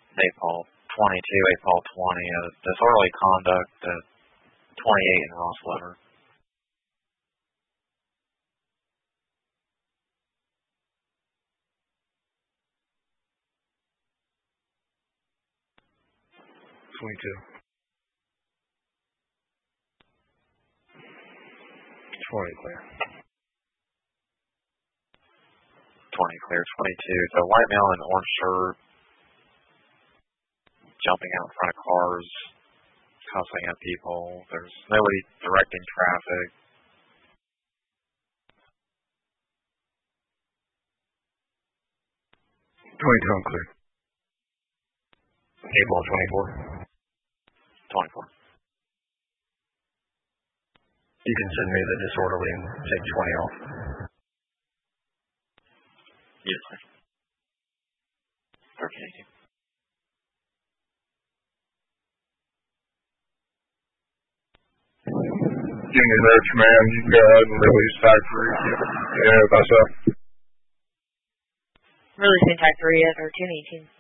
8-ball 22, 8-ball 20, disorderly conduct, 28 in Ross Lever. Clear. 20 clear, 22. So white male in orange shirt, jumping out in front of cars, cussing at people. There's nobody directing traffic. Clear. 8-ball 24. 24. You can send me the disorderly and take 20 off. Yes, sir. 1318. Union there, command. You can go ahead and release tag 3. Yeah, that's up. Releasing tag 3 at 1318.